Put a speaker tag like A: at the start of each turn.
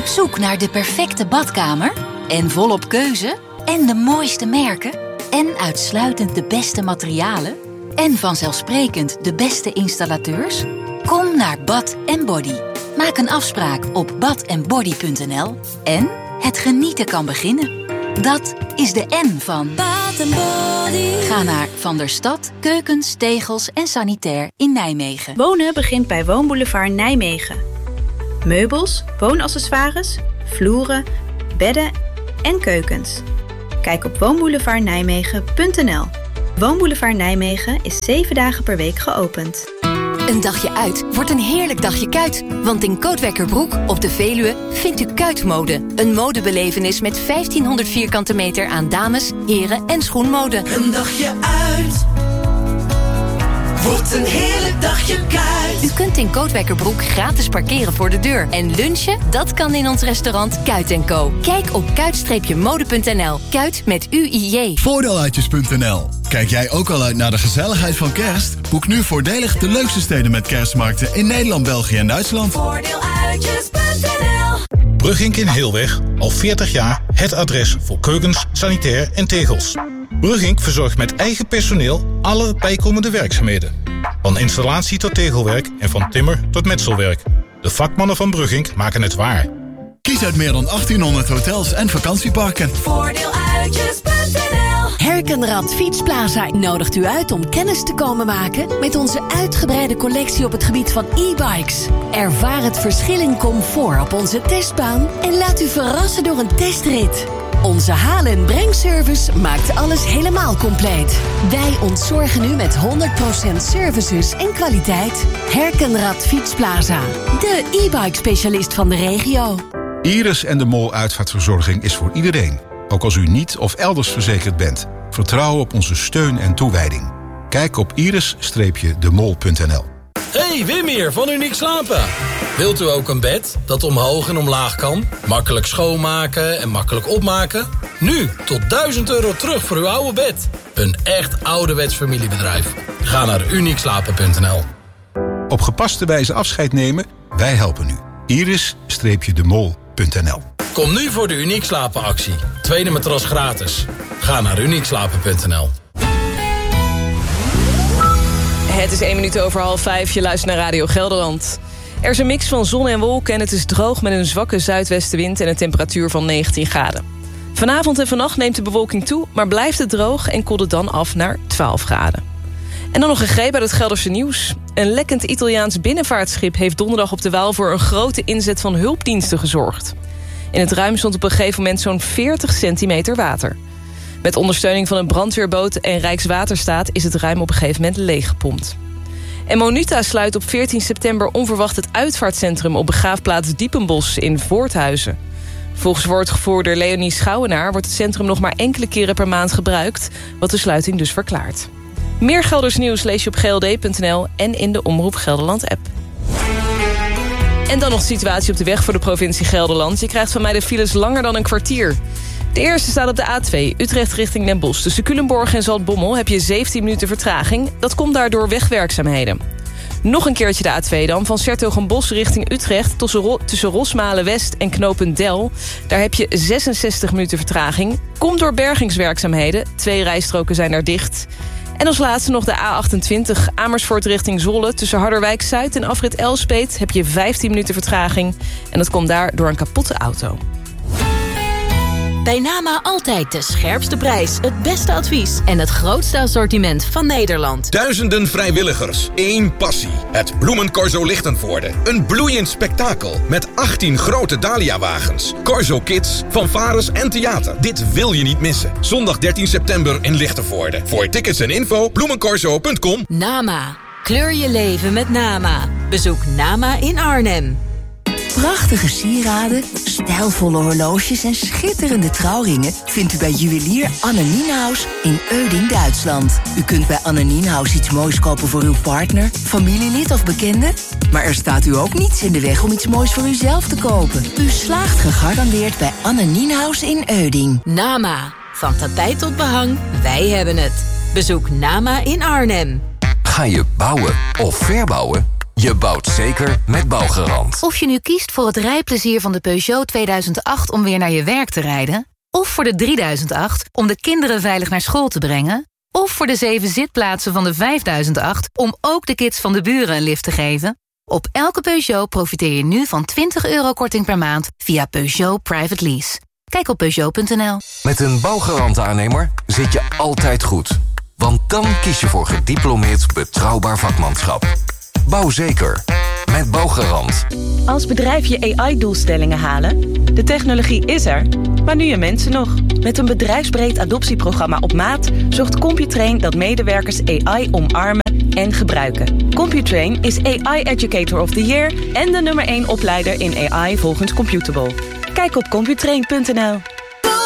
A: Op zoek naar de perfecte badkamer? En volop keuze? En de mooiste merken? En uitsluitend de beste materialen? En vanzelfsprekend de beste installateurs? Kom naar Bath & Body. Maak een afspraak op bathandbody.nl en het genieten kan beginnen. Dat is de N van Bath & Body. Ga naar Van der Stad, Keukens, Tegels en Sanitair in Nijmegen.
B: Wonen begint bij Woonboulevard Nijmegen. Meubels, woonaccessoires, vloeren, bedden en keukens. Kijk op woonboulevardnijmegen.nl. Woonboulevard Nijmegen is 7 dagen per week geopend.
C: Een dagje uit wordt een heerlijk dagje Kuit. Want in Kootwekkerbroek op de Veluwe vindt u Kuitmode. Een modebelevenis met 1500 vierkante meter aan dames, heren en schoenmode.
D: Een dagje uit wordt een heerlijk dagje Kuit.
C: U kunt in Kootwekkerbroek gratis parkeren voor de deur. En lunchen, dat kan in ons restaurant Kuit & Co. Kijk op kuit-mode.nl. Kuit met UIJ.
E: Voordeeluitjes.nl. Kijk jij ook al uit naar de gezelligheid van kerst? Boek nu voordelig de leukste steden met kerstmarkten in Nederland, België en Duitsland.
D: Voordeeluitjes.nl.
F: Brugink in Heelweg, al 40 jaar het adres voor keukens, sanitair en tegels. Brugink verzorgt met eigen personeel alle bijkomende werkzaamheden. Van installatie tot tegelwerk en van timmer tot metselwerk. De vakmannen van Brugink maken het waar.
E: Kies uit meer dan 1800 hotels en vakantieparken.
D: Voordeeluitjes.nl.
C: Herkenrad Fietsplaza nodigt u uit om kennis te komen maken met onze uitgebreide collectie op het gebied van e-bikes. Ervaar het verschil in comfort op onze testbaan en laat u verrassen door een testrit. Onze haal- en brengservice maakt alles helemaal compleet. Wij ontzorgen u met 100% services en kwaliteit. Herkenrad Fietsplaza, de e-bike specialist van de regio.
G: Iris en de Mol uitvaartverzorging is voor iedereen. Ook als u niet of elders verzekerd bent. Vertrouw op onze steun en toewijding. Kijk op iris-demol.nl.
H: Hey, Wim hier van Uniek Slapen. Wilt u ook een bed dat omhoog en omlaag kan? Makkelijk schoonmaken en makkelijk opmaken? Nu tot €1000 terug voor uw oude bed. Een echt ouderwets familiebedrijf. Ga naar uniekslapen.nl.
G: Op gepaste wijze afscheid nemen? Wij helpen u. iris-demol.nl.
H: Kom nu voor de Uniek Slapen actie. Tweede matras gratis. Ga naar uniekslapen.nl.
I: Het is 1 minuut over 4:30. Je luistert naar Radio Gelderland. Er is een mix van zon en wolken en het is droog met een zwakke zuidwestenwind en een temperatuur van 19 graden. Vanavond en vannacht neemt de bewolking toe, maar blijft het droog en koelt het dan af naar 12 graden. En dan nog een greep uit het Gelderse nieuws. Een lekkend Italiaans binnenvaartschip heeft donderdag op de Waal voor een grote inzet van hulpdiensten gezorgd. In het ruim stond op een gegeven moment zo'n 40 centimeter water. Met ondersteuning van een brandweerboot en Rijkswaterstaat is het ruim op een gegeven moment leeggepompt. En Monuta sluit op 14 september onverwacht het uitvaartcentrum op begraafplaats Diepenbos in Voorthuizen. Volgens woordvoerder Leonie Schouwenaar wordt het centrum nog maar enkele keren per maand gebruikt, wat de sluiting dus verklaart. Meer Gelders nieuws lees je op gld.nl en in de Omroep Gelderland app. En dan nog de situatie op de weg voor de provincie Gelderland. Je krijgt van mij de files langer dan een kwartier. De eerste staat op de A2, Utrecht richting Den Bosch. Tussen Culemborg en Zaltbommel heb je 17 minuten vertraging. Dat komt daardoor wegwerkzaamheden. Nog een keertje de A2 dan, van 's-Hertogenbosch richting Utrecht... tussen Rosmalen-West en knooppunt Del. Daar heb je 66 minuten vertraging. Komt door bergingswerkzaamheden. 2 rijstroken zijn daar dicht. En als laatste nog de A28 Amersfoort richting Zwolle. Tussen Harderwijk-Zuid en afrit Elspeet heb je 15 minuten vertraging. En dat komt daar door een kapotte auto.
C: Bij Nama altijd de scherpste prijs, het beste advies en het grootste assortiment van Nederland.
J: Duizenden vrijwilligers, 1 passie. Het Bloemencorso Lichtenvoorde. Een bloeiend spektakel met 18 grote Dahlia-wagens. Corso Kids, fanfares en theater. Dit wil je niet missen. Zondag 13 september in Lichtenvoorde. Voor tickets en info bloemencorso.com.
C: Nama, kleur je leven met Nama. Bezoek Nama in Arnhem.
A: Prachtige sieraden, stijlvolle horloges en schitterende trouwringen vindt u bij juwelier Anne Nienhuis in Euding, Duitsland. U kunt bij Anne Nienhuis iets moois kopen voor uw partner, familielid of bekende. Maar er staat u ook niets in de weg om iets moois voor uzelf te kopen. U slaagt gegarandeerd bij Anne Nienhuis in Euding.
C: Nama, van tapijt tot behang, wij hebben het. Bezoek Nama in Arnhem.
K: Ga je bouwen of verbouwen? Je bouwt zeker met Bouwgarant.
A: Of je nu kiest voor het rijplezier van de Peugeot 2008 om weer naar je werk te rijden, of voor de 3008 om de kinderen veilig naar school te brengen, of voor de 7 zitplaatsen van de 5008 om ook de kids van de buren een lift te geven. Op elke Peugeot profiteer je nu van €20 korting per maand via Peugeot Private Lease. Kijk op Peugeot.nl.
K: Met een Bouwgarant-aannemer zit je altijd goed. Want dan kies je voor gediplomeerd betrouwbaar vakmanschap. Bouw zeker. Met Bouwgarant.
L: Als bedrijf je AI-doelstellingen halen? De technologie is er, maar nu je mensen nog. Met een bedrijfsbreed adoptieprogramma op maat zorgt Computrain dat medewerkers AI omarmen en gebruiken. Computrain is AI Educator of the Year en de #1 opleider in AI volgens Computable. Kijk op computrain.nl.